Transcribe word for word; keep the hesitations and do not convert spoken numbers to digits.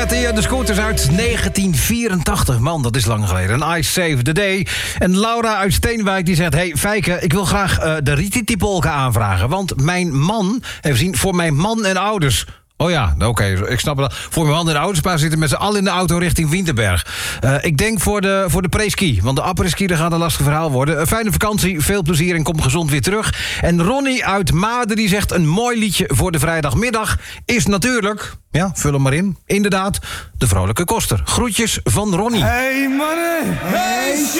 met de, de scooters uit negentien vierentachtig. Man, dat is lang geleden. Een I Save the Day. En Laura uit Steenwijk die zegt... Hey, Fijke, ik wil graag uh, de Rititi-polka aanvragen. Want mijn man, even zien, voor mijn man en ouders... Oh ja, oké, okay, ik snap het. Voor mijn man en ouders, maar zitten met z'n allen in de auto richting Winterberg. Uh, ik denk voor de, voor de pre-ski, want de après-ski dat gaat een lastig verhaal worden. Een fijne vakantie, veel plezier en kom gezond weer terug. En Ronnie uit Maden die zegt... een mooi liedje voor de vrijdagmiddag is natuurlijk... Ja, vul hem maar in. Inderdaad, de Vrolijke Koster. Groetjes van Ronnie. Hey mannen, hey